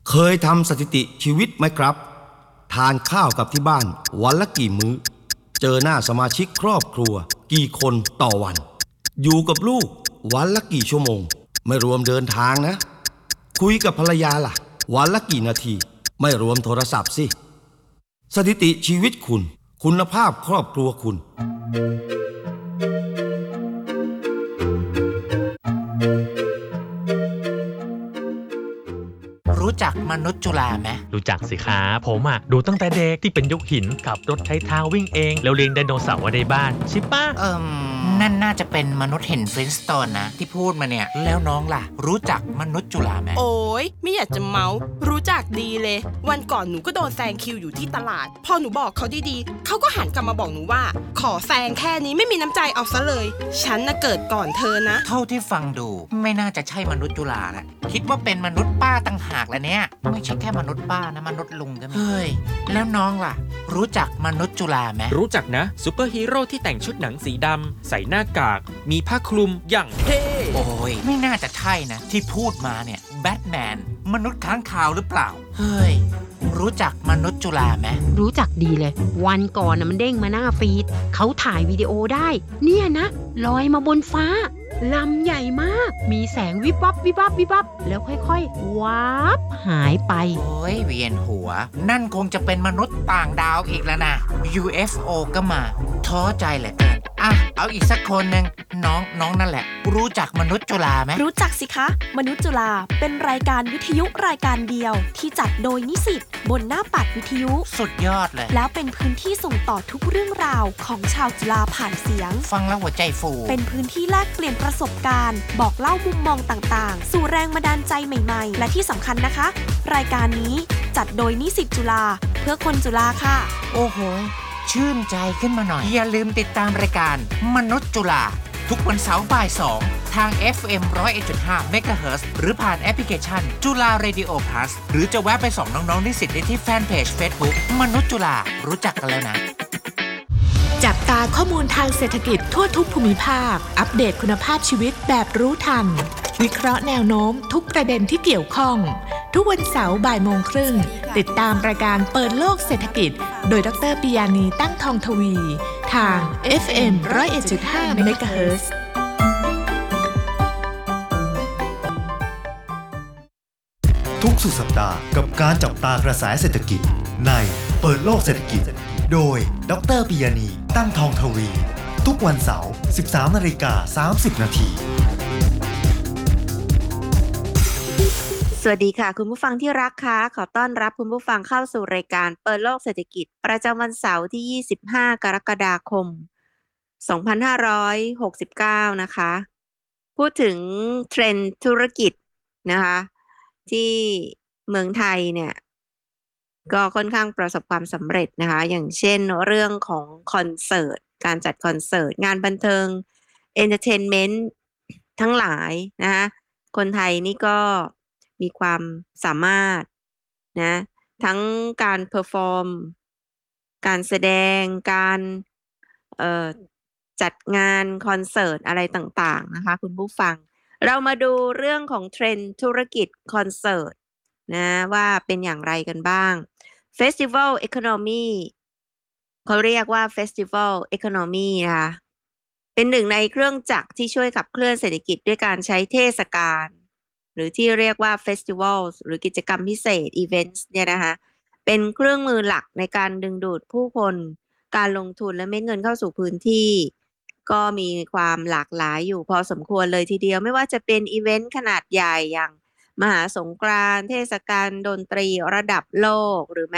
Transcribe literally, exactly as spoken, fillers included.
เคยทำสถิติชีวิตไหมครับทานข้าวกับที่บ้านวันละกี่มื้อเจอหน้าสมาชิกครอบครัวกี่คนต่อวันอยู่กับลูกวันละกี่ชั่วโมงไม่รวมเดินทางนะคุยกับภรรยาล่ะวันละกี่นาทีไม่รวมโทรศัพท์สิสถิติชีวิตคุณคุณภาพครอบครัวคุณรู้จักมนุษย์จุฬาไหมรู้จักสิครับผมอ่ะดูตั้งแต่เด็กที่เป็นยุคหินขับรถใช้เท้าวิ่งเองแล้วเลี้ยงไดโนเสาร์ไว้ในบ้านใช่ปะเอิ่มนั่นน่าจะเป็นมนุษย์หินฟลินสโตนนะที่พูดมาเนี่ยแล้วน้องล่ะรู้จักมนุษย์จุฬาไหมโอ้ยไม่อยากจะเมารู้จักดีเลยวันก่อนหนูก็โดนแซงคิวอยู่ที่ตลาดพอหนูบอกเขาดีๆเขาก็หันกลับมาบอกหนูว่าขอแซงแค่นี้ไม่มีน้ำใจเอาซะเลยฉันน่ะเกิดก่อนเธอนะเท่าที่ฟังดูไม่น่าจะใช่มนุษย์จุฬาแหละคิดว่าเป็นมนุษย์ป้าต่างหากแล้วเนี่ยไม่ใช่แค่มนุษย์ป้านะมนุษย์ลุงก็มีเฮ้ยแล้วน้องล่ะรู้จักมนุษย์จุฬาไหมรู้จักนะซูเปอร์ฮีโร่ที่แต่งชุดหนังสีดำใส่หน้ากากมีผ้าคลุมอย่างเท่โอ้ยไม่น่าจะใช่นะที่พูดมาเนี่ยแบทแมนมนุษย์ค้างคาวหรือเปล่าเฮ้ยรู้จักมนุษย์จุฬาไหมรู้จักดีเลยวันก่อนนะมันเด้งมาหน้าฟีดเขาถ่ายวิดีโอได้เนี่ยนะลอยมาบนฟ้าลำใหญ่มากมีแสงวิบวับวิบวับวิบวับแล้วค่อยๆวับหายไปโอ้ยเวียนหัวนั่นคงจะเป็นมนุษย์ต่างดาวอีกแล้วนะ ยู เอฟ โอ ก็มาท้อใจเหลือเกินอ่ะเอาอีกสักคนหนึ่งน้องน้องนั่นแหละรู้จักมนุษย์จุฬาไหมรู้จักสิคะมนุษย์จุฬาเป็นรายการวิทยุรายการเดียวที่จัดโดยนิสิตบนหน้าปัดวิทยุสุดยอดเลยแล้วเป็นพื้นที่ส่งต่อทุกเรื่องราวของชาวจุฬาผ่านเสียงฟังแล้วหัวใจฟูเป็นพื้นที่แลกเปลี่ยนประสบการณ์บอกเล่ามุมมองต่างๆสู่แรงบันดาลใจใหม่ๆและที่สำคัญนะคะรายการนี้จัดโดยนิสิตจุฬาเพื่อคนจุฬาค่ะโอ้โหชื่นใจขึ้นมาหน่อยอย่าลืมติดตามรายการมนุษย์จุฬาทุกวันเสาร์บ่ายสองทาง เอฟ เอ็ม หนึ่งศูนย์เอ็ดจุดห้า เมกะเฮิรตซ์ หรือผ่านแอปพลิเคชันจุฬาเรดิโอพลัสหรือจะแวะไปส่องน้องๆนิสิตได้ที่แฟนเพจ Facebook มนุษย์จุฬารู้จักกันแล้วนะจับตาข้อมูลทางเศรษฐกิจทั่วทุกภูมิภาคอัปเดตคุณภาพชีวิตแบบรู้ทันวิเคราะห์แนวโน้มทุกประเด็นที่เกี่ยวข้องทุกวันเสาร์บ่ายโมงครึ่งติดตามรายการเปิดโลกเศรษฐกิจโดยดร.ปิยานีตั้งทองทวีทาง เอฟ เอ็ม หนึ่งศูนย์เอ็ดจุดห้า เมกะเฮิรตซ์ทุกสุดสัปดาห์กับการจับตากระแสเศรษฐกิจในเปิดโลกเศรษฐกิจโดยดร.ปิยานีตั้งทองทวีทุกวันเสาร์ สิบสามนาฬิกาสามสิบนาทีสวัสดีค่ะคุณผู้ฟังที่รักค่ะขอต้อนรับคุณผู้ฟังเข้าสู่รายการเปิดโลกเศรษฐกิจประจำวันเสาร์ที่ยี่สิบห้ากรกฎาคมสองพันห้าร้อยหกสิบเก้านะคะพูดถึงเทรนด์ธุรกิจนะคะที่เมืองไทยเนี่ยก็ค่อนข้างประสบความสำเร็จนะคะอย่างเช่นเรื่องของคอนเสิร์ตการจัดคอนเสิร์ตงานบันเทิงเอนเตอร์เทนเมนต์ทั้งหลายนะคะคนไทยนี่ก็มีความสามารถนะทั้งการเพอร์ฟอร์มการแสดงการเอ่อจัดงานคอนเสิร์ตอะไรต่างๆนะคะคุณผู้ฟังเรามาดูเรื่องของเทรนด์ธุรกิจคอนเสิร์ตนะว่าเป็นอย่างไรกันบ้าง Festival Economy เขาเรียกว่า Festival Economy นะคะเป็นหนึ่งในเครื่องจักรที่ช่วยขับเคลื่อนเศรษฐกิจด้วยการใช้เทศกาลหรือที่เรียกว่า Festival หรือกิจกรรมพิเศษ Events เนี่ยนะคะเป็นเครื่องมือหลักในการดึงดูดผู้คนการลงทุนและเม็ดเงินเข้าสู่พื้นที่ก็มีความหลากหลายอยู่พอสมควรเลยทีเดียวไม่ว่าจะเป็นอีเวนต์ขนาดใหญ่อย่างมหาสงกรานต์เทศกาลดนตรีระดับโลกหรือ